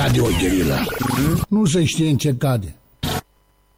cade o gherilă. Nu se știe în ce cade.